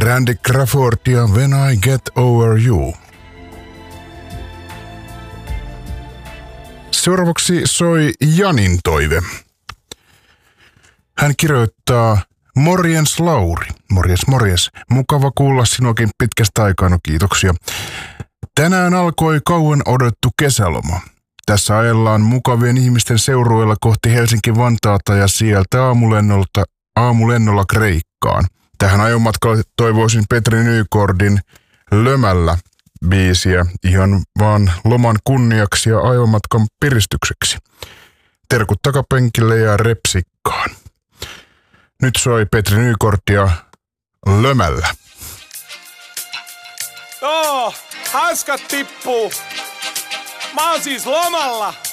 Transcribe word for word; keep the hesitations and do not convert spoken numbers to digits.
Randy Crawford ja When I Get Over You. Seuraavaksi soi Janin toive. Hän kirjoittaa: Morjens Lauri. Morjens, morjens. Mukava kuulla sinuakin pitkästä aikaa, no kiitoksia. Tänään alkoi kauan odottu kesäloma. Tässä ajellaan mukavien ihmisten seurueella kohti Helsinki-Vantaata ja sieltä aamulennolta, aamulennolla Kreikkaan. Tähän ajomatkalle toivoisin Petri Nykordin Lömällä biisiä ihan vaan loman kunniaksi ja ajomatkan piristykseksi. Terkut takapenkille ja repsikkaan. Nyt soi Petri Nykordia Lömällä. Joo, hanskat tippuu. Mä oon siis lomalla.